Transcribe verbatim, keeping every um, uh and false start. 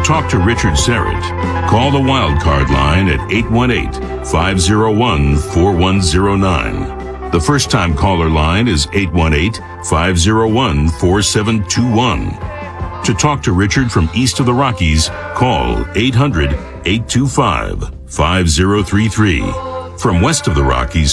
talk to Richard Serrett, call the Wildcard line at eight one eight, five oh one, four one oh nine. The first-time caller line is eight one eight, five oh one, four seven two one. To talk to Richard from east of the Rockies, call eight hundred, eight two five, five oh three three. From west of the Rockies,